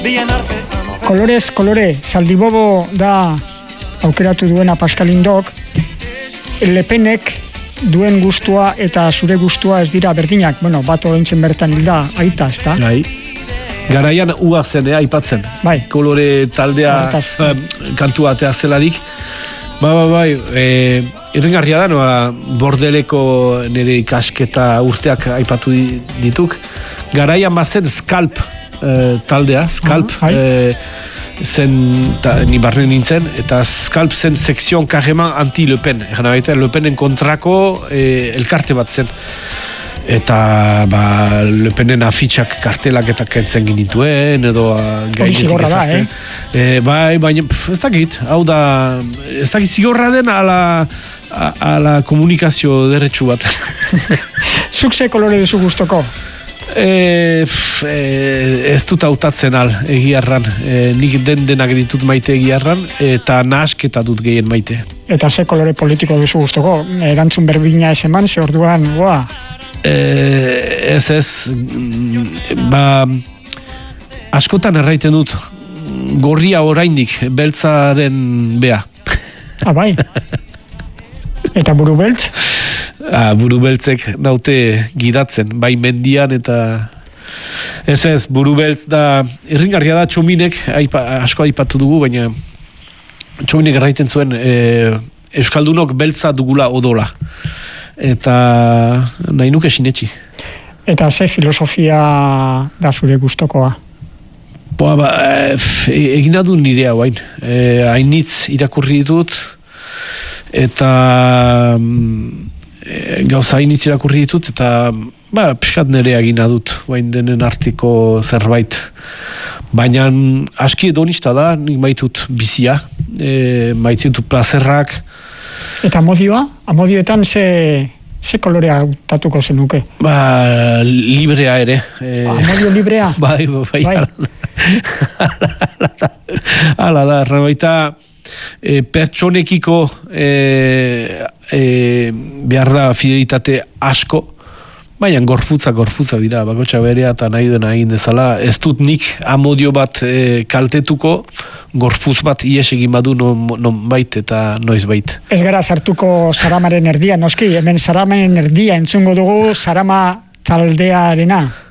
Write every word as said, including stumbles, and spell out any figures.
Kolorez, kolore, Zaldibobo da aukeratu duena Pascalindok, Le Penek duen gustua eta zure gustua ez dira berdinak. Bueno, bat oentzen bertan hilda aita, ez da? Bai. Garaian ua zen, eh, aipatzen. Bai. Kolore taldea eh, kantua atea zelarik. Ba, ba, bai, e, irringarria da, noa, Bordeleko nire ikasketa urteak aipatu dituk. Garaian bazen Scalp e, taldea, Scalp, uh -huh, e, zen, ta, ni barne nintzen, eta Scalp zen sekzion karreman anti-Le Pen. Egan baita, Le Penen kontrako e, elkarte bat zen. Eta ba, Le Penen afitxak kartelak eta kentzen ginituen, edo gainetik ezazten. Da, eh? E, bai, baina, pf, ez dakit, hau da, ez dakit zigorra den ala, ala komunikazio derretxu bat. Zuk ze kolore duzu gustoko? E, pf, e, ez dut hautatzen al, egiarran. E, nik den denak ditut maite egiarran, eta nahasketa dut gehien maite. Eta ze kolore politiko duzu gustoko? Erantzun berbina ez eman, ze orduan, goa? Eh, ez ez, ba, askotan erraiten dut, gorria oraindik, beltzaren bea. Ah, bai? Eta buru beltz? Ah, buru beltzek naute gidatzen, bai mendian eta... Ez ez, buru beltz da, irringarria da Txominek, aipa, asko aipatu dugu, baina Txominek erraiten zuen, e, Euskaldunok beltza dugula odola. Eta nahi nuke sinetxi. Eta ze filosofia da zure gustokoa? Boa, ba, e, egin adu nire hau hain. E, hainitz irakurri ditut, eta e, gauza hainitz irakurri ditut, eta ba, pixkat nire egin adut, hain denen artiko zerbait. Baina aski edonista da, nik maitut bizia, e, maitut plazerrak. Eta amodioa? Amodioetan ze, ze kolorea hautatuko zenuke? Ba, librea ere. E, Amodio librea? Bai, bai. bai. Hala da, errabaita e, pertsonekiko e, e, behar da fidelitate asko, baina gorputza, gorputza dira, bakotxa berea eta nahi dena egin dezala. Ez dut nik amodio bat e, kaltetuko, gorputz bat ies egin badu non, non bait eta noiz bait. Ez gara sartuko Saramaren erdia, noski, hemen Saramaren erdia entzungo dugu Sarama taldearena.